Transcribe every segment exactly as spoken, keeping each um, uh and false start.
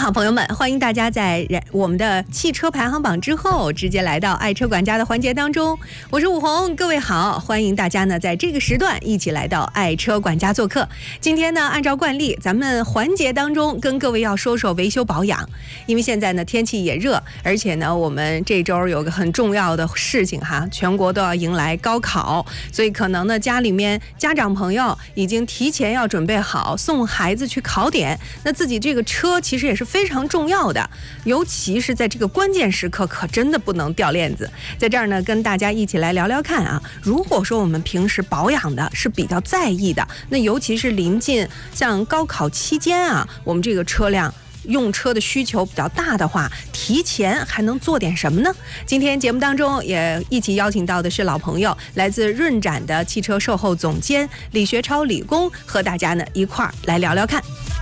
好，朋友们，欢迎大家在我们的汽车排行榜之后直接来到爱车管家的环节当中。我是武红，各位好，欢迎大家呢在这个时段一起来到爱车管家做客。今天呢，按照惯例，咱们环节当中跟各位要说说维修保养，因为现在呢天气也热，而且呢我们这周有个很重要的事情哈，全国都要迎来高考，所以可能呢家里面家长朋友已经提前要准备好送孩子去考点，那自己这个车其实也是非常重要的，尤其是在这个关键时刻，可真的不能掉链子。在这儿呢，跟大家一起来聊聊看啊。如果说我们平时保养的是比较在意的，那尤其是临近像高考期间啊，我们这个车辆用车的需求比较大的话，提前还能做点什么呢？今天节目当中也一起邀请到的是老朋友，来自润展的汽车售后总监李学超李工，和大家呢一块儿来聊聊看。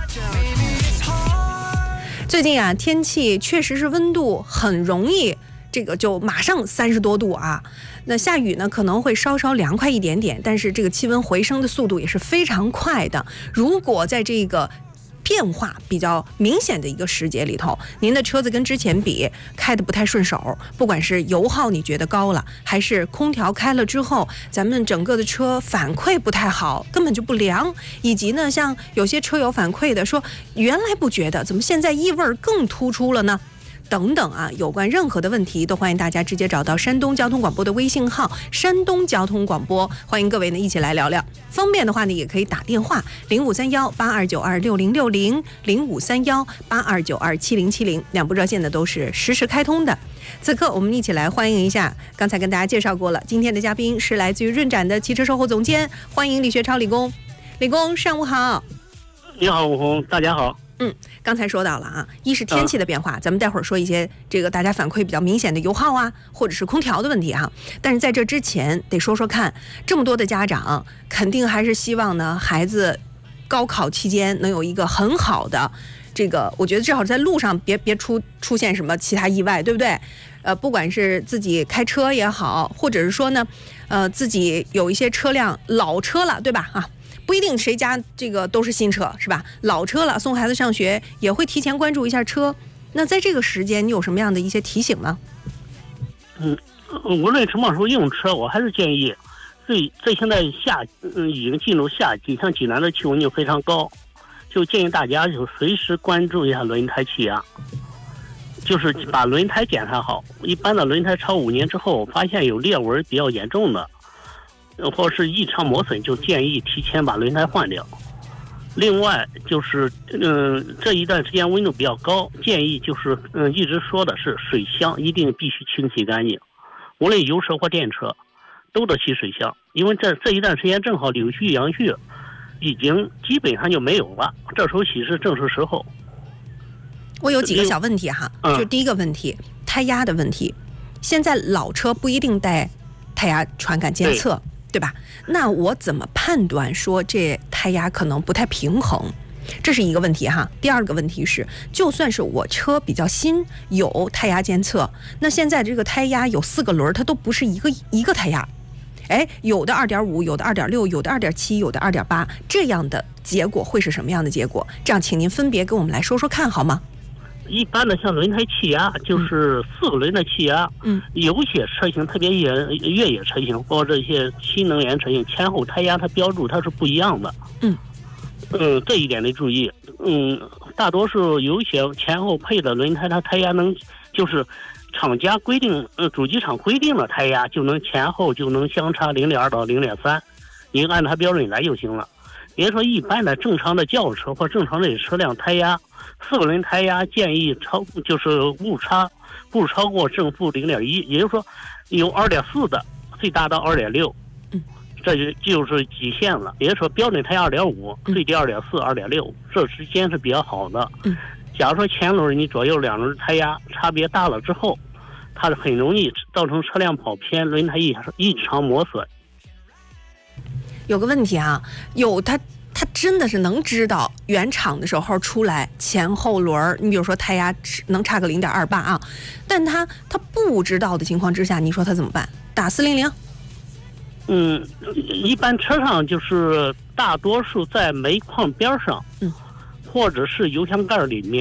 最近啊，天气确实是温度很容易这个就马上三十多度啊，那下雨呢可能会稍稍凉快一点点，但是这个气温回升的速度也是非常快的。如果在这个变化比较明显的一个时节里头，您的车子跟之前比开得不太顺手，不管是油耗你觉得高了，还是空调开了之后咱们整个的车反馈不太好，根本就不凉，以及呢像有些车友反馈的说原来不觉得，怎么现在异味更突出了呢？等等啊，有关任何的问题都欢迎大家直接找到山东交通广播的微信号山东交通广播，欢迎各位呢一起来聊聊。方便的话呢也可以打电话零五三幺八二九二六零六零零五三幺八二九二七零七零，两部热线呢都是实时开通的。此刻我们一起来欢迎一下，刚才跟大家介绍过了，今天的嘉宾是来自于润展的汽车售后总监，欢迎李学超李工。李工上午好。 你好，武红，大家好。 嗯，刚才说到了啊，一是天气的变化，嗯、咱们待会儿说一些这个大家反馈比较明显的油耗啊，或者是空调的问题哈、啊。但是在这之前得说说看，这么多的家长肯定还是希望呢孩子高考期间能有一个很好的这个，我觉得至少在路上别别出出现什么其他意外，对不对？呃，不管是自己开车也好，或者是说呢，呃，自己有一些车辆老车了，对吧？啊。不一定谁家这个都是新车，是吧？老车了，送孩子上学也会提前关注一下车。那在这个时间，你有什么样的一些提醒吗？ 嗯，无论什么时候用车，我还是建议，这这现在夏嗯已经进入夏季，像济南的气温就非常高，就建议大家就随时关注一下轮胎气压，就是把轮胎检查好。一般的轮胎超五年之后，发现有裂纹比较严重的，或是异常磨损，就建议提前把轮胎换掉。另外就是，嗯，这一段时间温度比较高，建议就是，嗯，一直说的是水箱一定必须清洗干净，无论油车或电车，都得洗水箱，因为这这一段时间正好柳絮、杨絮已经基本上就没有了，这时候洗是正是时候。 我有几个小问题哈，嗯、就第一个问题，胎压的问题，现在老车不一定带胎压传感监测。对吧？那我怎么判断说这胎压可能不太平衡？这是一个问题哈。第二个问题是，就算是我车比较新，有胎压监测，那现在这个胎压有四个轮，它都不是一个一个胎压，哎，有的二点五，有的二点六，有的二点七，有的二点八，这样的结果会是什么样的结果？这样，请您分别跟我们来说说看好吗？ 一般的像轮胎气压就是四个轮的气压，嗯，有些车型特别越越野车型或者这些新能源车型，前后胎压它标注它是不一样的，嗯，嗯，这一点得注意，嗯，大多数有些前后配的轮胎，它胎压能就是厂家规定，呃，主机厂规定的胎压就能前后就能相差零点二到零点三，你按它标准来就行了。也就是说，一般的正常的轿车或正常的车辆胎压，四个轮胎压建议超就是误差不超过正负零点一，也就是说有二点四的，最大到二点六，这就就是极限了。也就是说标准胎压二点五，最低二点四、二点六，这之间是比较好的。假如说前轮你左右两轮胎压差别大了之后，它很容易造成车辆跑偏，轮胎异异常磨损。 有个问题啊，有他他真的是能知道原厂的时候出来前后轮，你比如说胎压能差个零点二八啊，但他他不知道的情况之下，你说他怎么办？打四零零？ 嗯，一般车上就是大多数在煤矿边上，嗯，或者是油箱盖里面，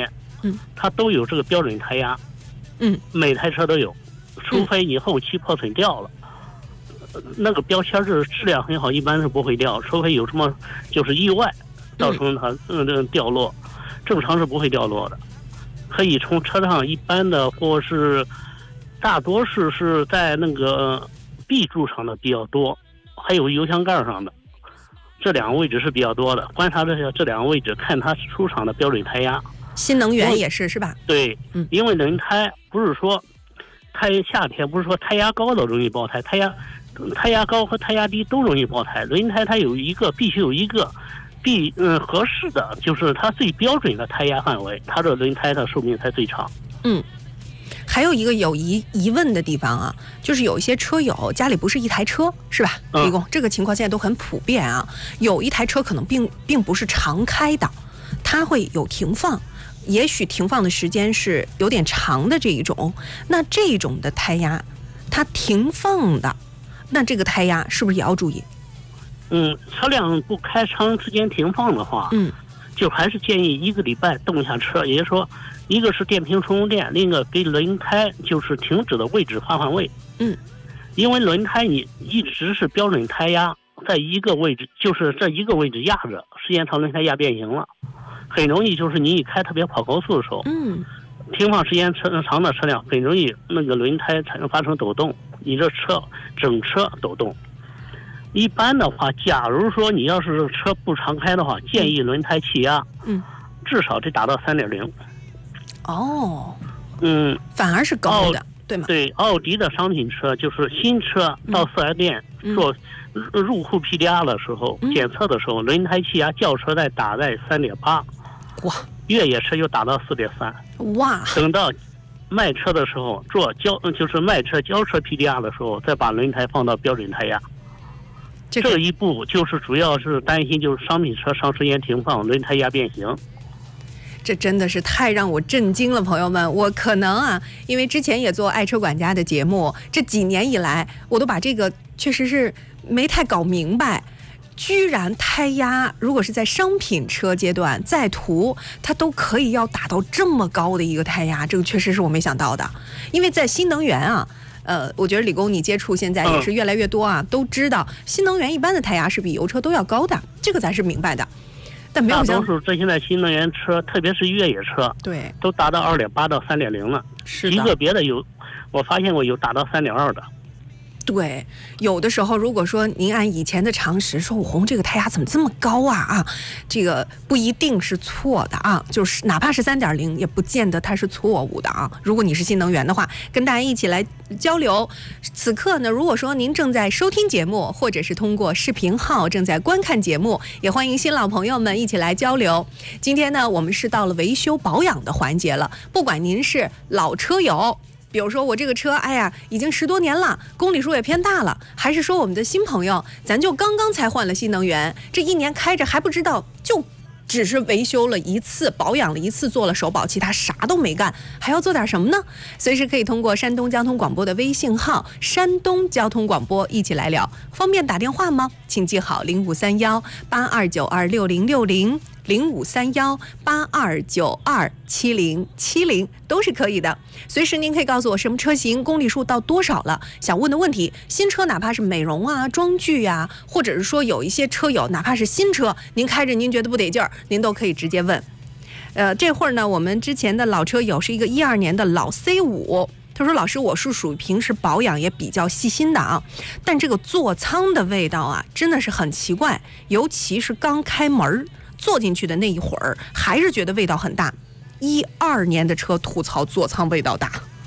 嗯， 它都有这个标准胎压， 嗯， 每台车都有，除非你后期破损掉了，嗯、那个标签是质量很好，一般是不会掉，除非有什么就是意外造成它嗯这、嗯、掉落，正常是不会掉落的。可以从车上一般的或是大多数是在那个 B 柱上的比较多，还有油箱盖上的。这两个位置是比较多的，观察这些这两个位置，看它出厂的标准胎压。 新能源也是是吧？ 对， 嗯， 因为轮胎不是说胎夏天不是说胎压高的容易爆胎，胎压胎压高和胎压低都容易爆胎。轮胎它有一个必须有一个必嗯合适的，就是它最标准的胎压范围，它的轮胎的寿命才最长。 嗯。还有一个有疑疑问的地方啊，就是有一些车友家里不是一台车，是吧？李工，这个情况现在都很普遍啊。有一台车可能并并不是常开的，它会有停放，也许停放的时间是有点长的这一种。那这种的胎压，它停放的，那这个胎压是不是也要注意？ 嗯，车辆不开长时间停放的话， 嗯， 就还是建议一个礼拜动一下车，也就是说。一个是电瓶充充电，另一个给轮胎就是停止的位置换换位。 嗯， 因为轮胎你一直是标准胎压，在一个位置，就是这一个位置压着，时间长轮胎压变形了，很容易就是你一开特别跑高速的时候， 嗯， 停放时间长的车辆很容易那个轮胎产生发生抖动，你这车整车抖动。一般的话，假如说你要是车不常开的话，建议轮胎气压， 嗯， 至少得达到三点零。 哦， 嗯， 反而是高的，对吗？ 对，奥迪的商品车就是新车到四 S 店做入库 P D R 的时候， 嗯、 检测的时候，轮胎气压轿车在打在三点八， 哇， 越野车就打到四点三， 哇， 等到卖车的时候做交就是卖车交车 P D R 的时候，再把轮胎放到标准胎压。这, 这一步就是主要是担心就是商品车长时间停放，轮胎压变形。 这真的是太让我震惊了，朋友们！我可能啊，因为之前也做爱车管家的节目，这几年以来，我都把这个确实是没太搞明白。居然胎压如果是在商品车阶段，在途它都可以要打到这么高的一个胎压，这个确实是我没想到的。因为在新能源啊，呃，我觉得李工你接触现在也是越来越多啊，都知道新能源一般的胎压是比油车都要高的，这个咱是明白的。但没有大多数这现在新能源车，特别是越野车， 对， 都达到二点八到三点零了。 是的， 极个别的有，我发现过有达到三点二的。 对，有的时候如果说您按以前的常识说，武红这个胎压怎么这么高啊啊，这个不一定是错的啊，就是哪怕是三点零，也不见得它是错误的啊。如果你是新能源的话，跟大家一起来交流。此刻呢，如果说您正在收听节目，或者是通过视频号正在观看节目，也欢迎新老朋友们一起来交流。今天呢，我们是到了维修保养的环节了，不管您是老车友。比如说我这个车，哎呀，已经十多年了，公里数也偏大了，还是说我们的新朋友，咱就刚刚才换了新能源，这一年开着还不知道，就只是维修了一次，保养了一次，做了首保，其他啥都没干，还要做点什么呢？随时可以通过山东交通广播的微信号山东交通广播一起来聊。方便打电话吗？请记好零五三幺八二九二六零六零零五三幺八二九二七零七零都是可以的。随时您可以告诉我什么车型，公里数到多少了，想问的问题。新车哪怕是美容啊、装具啊，或者是说有一些车友哪怕是新车，您开着您觉得不得劲儿，您都可以直接问。呃，这会儿呢，我们之前的老车友是一个一二年的老 C 五。他说：“老师，我是属于平时保养也比较细心的啊，但这个座舱的味道啊，真的是很奇怪，尤其是刚开门坐进去的那一会儿，还是觉得味道很大。一二年的车吐槽座舱味道大。”